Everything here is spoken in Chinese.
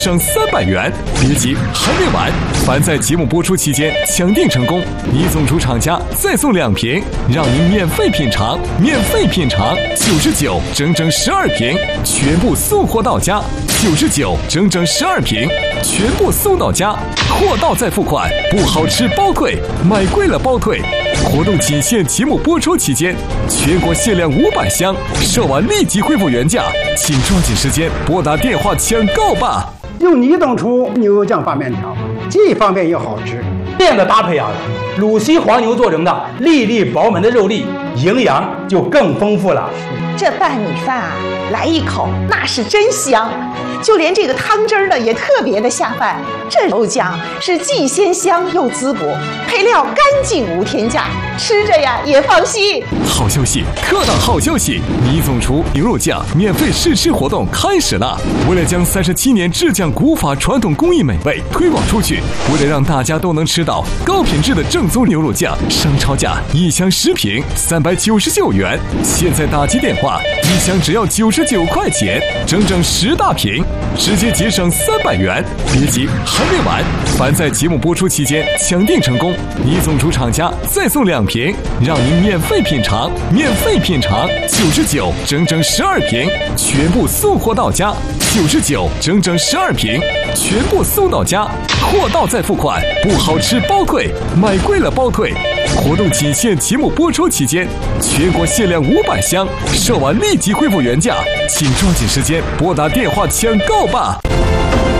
省300元，别急，还没完！凡在节目播出期间抢订成功，你总厨厂家再送2瓶，让您免费品尝，99，整整12瓶，全部送货到家，99，整整12瓶，全部送到家，货到再付款，不好吃包退，买贵了包退。活动仅限节目播出期间，全国限量500箱，售完立即恢复原价，请抓紧时间拨打电话抢购吧！ 用你总厨牛肉酱拌面条，既方便又好吃。 这样的搭配啊，鲁西黄牛做成的粒粒饱满的肉粒，营养就更丰富了。 这拌米饭啊，来一口那是真香，就连这个汤汁儿呢也特别的下饭。这肉酱是既鲜香又滋补，配料干净无添加，吃着呀也放心。 好消息，特大好消息！你总厨牛肉酱免费试吃活动开始了。为了将37年制酱古法传统工艺美味推广出去，为了让大家都能吃到高品质的正宗牛肉酱，商超价1箱10瓶399元，现在打击电话，1箱只要99块钱，整整10大瓶，直接节省300元。别急，还没完！凡在节目播出期间抢订成功，你总厨厂家再送2瓶，让您免费品尝，99，整整12瓶，全部送货到家，99，整整12瓶，全部送到家，货到再付款，不好吃包退，买贵了包退。活动仅限节目播出期间，全国限量500箱，售完立即恢复原价，请抓紧时间拨打电话抢购吧！